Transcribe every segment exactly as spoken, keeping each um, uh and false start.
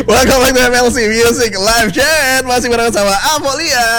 Welcome back to M L C Music Live Chat. Masih bareng sama Avolia.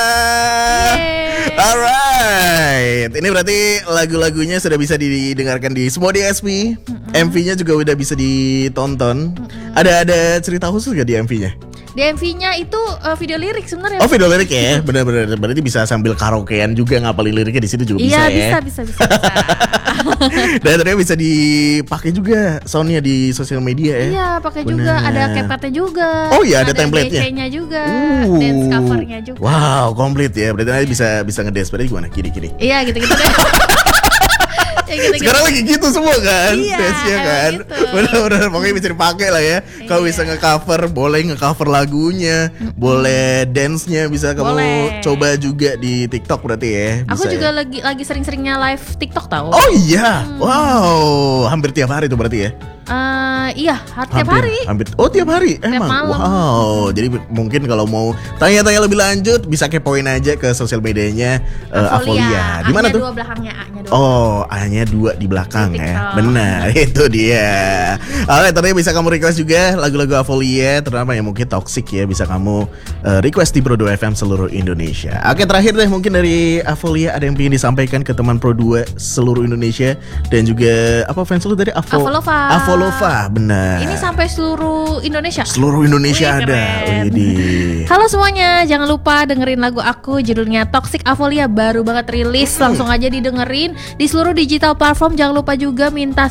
Alright, ini berarti lagu-lagunya sudah bisa didengarkan di semua D S P. Mm-hmm. M V-nya juga udah bisa ditonton. Mm-hmm. Ada ada cerita khusus gak di M V-nya? Di M V-nya itu uh, video lirik sebenarnya. Oh, video lirik ya, benar-benar. Berarti bisa sambil karaokean juga ngapalin liriknya di situ juga bisa ya. Iya, bisa, bisa, bisa, bisa. Dan ternyata bisa dipakai juga soundnya di sosial media ya. Iya, pakai juga. Ada CapCut-nya juga. Oh iya, ada, ada template-nya. D C-nya juga, uh. dance cover-nya juga. Wow, komplit ya. Berarti nanti bisa bisa ngedance. Berarti gimana? Kiri-kiri. Iya, gitu-gitu deh. Ya, gitu, sekarang gitu. lagi gitu semua kan, iya, dance-nya kan, gitu. benar-benar pokoknya bisa dipakai lah ya. Kalau iya. bisa nge-cover, boleh nge-cover lagunya, mm-hmm. boleh dance-nya bisa kamu boleh. Coba juga di TikTok berarti ya. Aku bisa juga ya? lagi lagi sering-seringnya live TikTok tahu. Oh iya, hmm. wow, hampir tiap hari tuh berarti ya. Uh, iya, har- tiap hampir, hari. Hampir. Oh tiap hari, tiap emang. Malam. Wow. Jadi mungkin kalau mau tanya-tanya lebih lanjut bisa kepoin aja ke sosial medianya uh, Avolia. Di mana tuh? A-nya dua belakangnya, A-nya dua. Oh, A-nya dua di belakang di ya. Benar, itu dia. Oke, ternyata bisa kamu request juga lagu-lagu Avolia, terutama yang mungkin toxic ya, bisa kamu uh, request di Pro dua F M seluruh Indonesia. Oke, terakhir deh mungkin dari Avolia ada yang ingin disampaikan ke teman Pro dua seluruh Indonesia dan juga apa fans lu tadi? Avo Avolova. Avolova, benar. Ini sampai seluruh Indonesia. Seluruh Indonesia Wih, ada. Widih. Halo semuanya, jangan lupa dengerin lagu aku judulnya Toxic Avolia, baru banget rilis. Langsung aja didengerin di seluruh digital platform. Jangan lupa juga minta